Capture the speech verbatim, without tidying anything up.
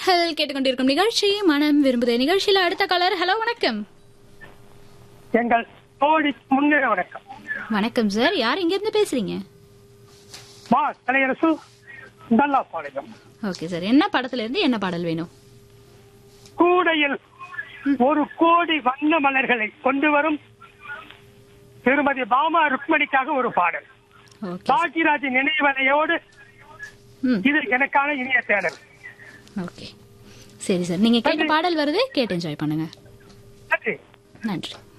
நேயர்கள் கேட்டுக்கொண்டிருக்கும் நிகழ்ச்சி மனம் விரும்புதே. நிகழ்ச்சியில அடுத்த காலர். ஹலோ, வணக்கம். எங்கள் தோழி முன்னே வணக்கம். வணக்கம் சார், யார் இங்க இருந்து பேசுறீங்க? மா கலையரசு நல்லா பாளையம். ஓகே சார், என்ன படத்துல இருந்து என்ன பாடல் வேணும்? கூடையில் ஒரு கோடி வண்ண மலர்களை கொண்டு வரும் திருமதி பாமா ருக்மணிக்காக ஒரு பாடல். ஓகே பாக்கியராஜ் நினைவலையோடு ம் இது எனக்கான இனிய தேடல். ஓகே சரி சார், நீங்க கேட்ட பாடல் வருது, கேட்டு என்ஜாய் பண்ணுங்க. நன்றி. நன்றி.